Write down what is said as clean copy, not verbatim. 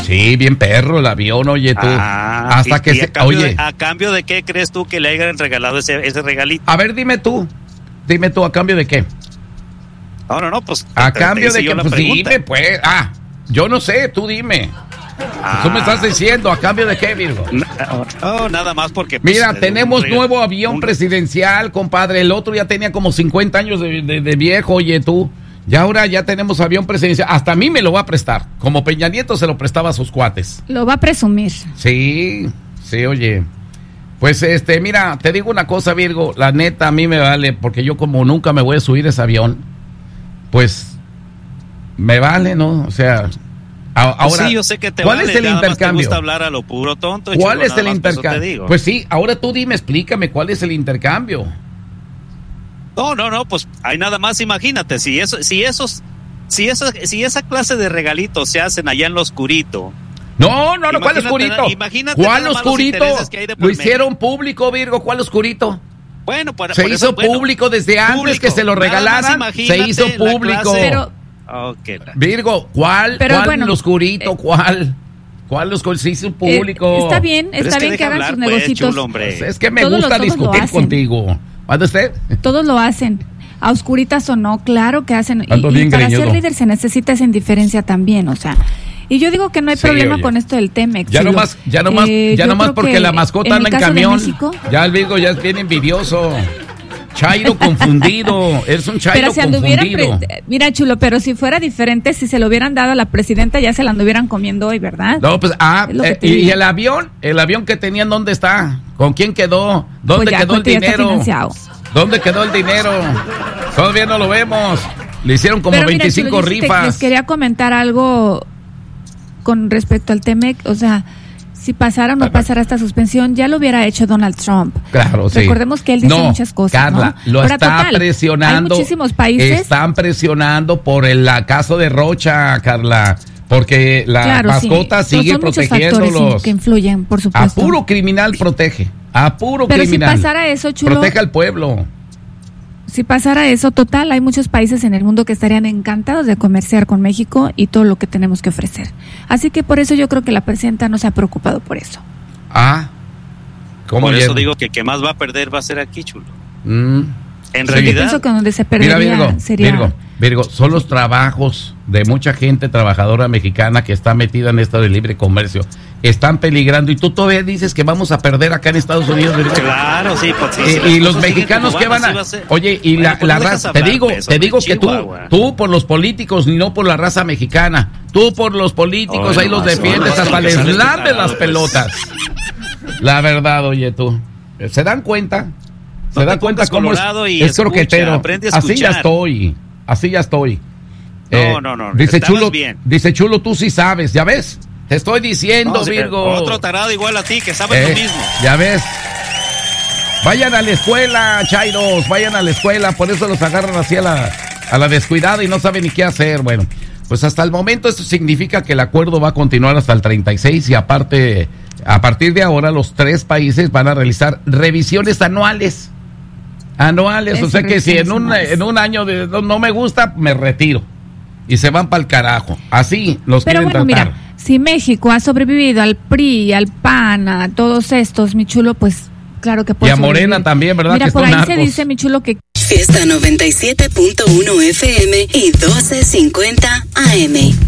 Sí, bien perro el avión, oye tú. Hasta que se... Oye, ¿a cambio de qué crees tú que le hayan regalado ese regalito? A ver, dime tú, ¿a cambio de qué? No, pues... ¿A cambio de qué? Pues dime, pues. Yo no sé, tú dime. Tú me estás diciendo, ¿a cambio de qué, Virgo? No, nada más porque... Pues, mira, tenemos nuevo avión presidencial, compadre. El otro ya tenía como 50 años de viejo, oye tú. Ya ahora ya tenemos avión presidencial. Hasta a mí me lo va a prestar. Como Peña Nieto se lo prestaba a sus cuates. Lo va a presumir. Sí, oye. Pues mira, te digo una cosa, Virgo. La neta, a mí me vale, porque yo como nunca me voy a subir ese avión, pues me vale, ¿no? O sea... Ahora, sí, yo sé que te ¿cuál vale, es el intercambio? Te gusta hablar a lo puro tonto. ¿Cuál es el intercambio? Pues sí, ahora tú dime, explícame, ¿cuál es el intercambio? No, pues hay nada más, imagínate, si esa clase de regalitos se hacen allá en lo oscurito. No, ¿cuál oscurito? ¿Cuál oscurito? Lo hicieron público, Virgo, ¿cuál oscurito? Bueno, se hizo público desde antes que se lo regalaran, se hizo público. Pero, Virgo, ¿cuál oscurito? ¿Cuál oscurito? Se hizo público. Está bien que hagan sus negocios. Pues es que me gusta discutir contigo. ¿Cuándo usted? Todos lo hacen, a oscuritas o no, claro que hacen. Y para ser líder se necesita esa indiferencia también, o sea. Y yo digo que no hay problema con esto del Temex. Ya nomás porque la mascota anda en camión. México, ya el Virgo ya es bien envidioso. Chairo confundido, eres un chairo confundido. Mira, chulo, pero si fuera diferente, si se lo hubieran dado a la presidenta, ya se la anduvieran comiendo hoy, ¿verdad? No, pues, ¿y el avión que tenían, dónde está? ¿Con quién quedó? ¿Dónde quedó el dinero? ¿Dónde quedó el dinero? Todavía no lo vemos. Le hicieron como 25 chulo, rifas. Les quería comentar algo con respecto al Temex, o sea... Si pasara o no pasara esta suspensión, ya lo hubiera hecho Donald Trump. Claro, sí. Recordemos que él dice muchas cosas, Carla, ¿no? Lo está presionando. Hay muchísimos países. Están presionando por el caso de Rocha, Carla. Porque la mascota sigue protegiéndolos. Que influyen, por supuesto. A puro criminal protege. Pero criminal. Si pasara eso, chulo. Protege al pueblo. Si pasara eso, total, hay muchos países en el mundo que estarían encantados de comerciar con México y todo lo que tenemos que ofrecer. Así que por eso yo creo que la presidenta no se ha preocupado por eso. ¿Cómo? Por eso digo que más va a perder va a ser aquí, chulo. En realidad. Yo pienso que donde se perdería sería... Virgo, son los trabajos de mucha gente trabajadora mexicana que está metida en esto de libre comercio. Están peligrando y tú todavía dices que vamos a perder acá en Estados Unidos, Virgo. Claro, sí, pues sí. Y los mexicanos que van a... Oye, y la raza, te digo que tú por los políticos y no por la raza mexicana. Tú por los políticos ahí los defiendes, hasta les lambes las pelotas. La verdad, oye tú. ¿Se dan cuenta? ¿Se dan cuenta cómo es croquetero? Así ya estoy. No. Dice Chulo, tú sí sabes, ¿ya ves? Te estoy diciendo, Virgo. Otro tarado igual a ti, que sabe lo mismo. Ya ves. Vayan a la escuela, chairos, vayan a la escuela, por eso los agarran así a la descuidada y no saben ni qué hacer. Bueno, pues hasta el momento esto significa que el acuerdo va a continuar hasta el 36 y aparte, a partir de ahora los 3 países van a realizar revisiones anuales. O sea que si en un año no me gusta, me retiro. Y se van para el carajo. Así los quieren tratar. Mira, si México ha sobrevivido al PRI, al PAN, a todos estos, mi chulo, pues claro que puede. Y a Morena también, ¿verdad? Mira, por ahí se dice, mi chulo, que... Fiesta 97.1 FM y 1250 AM.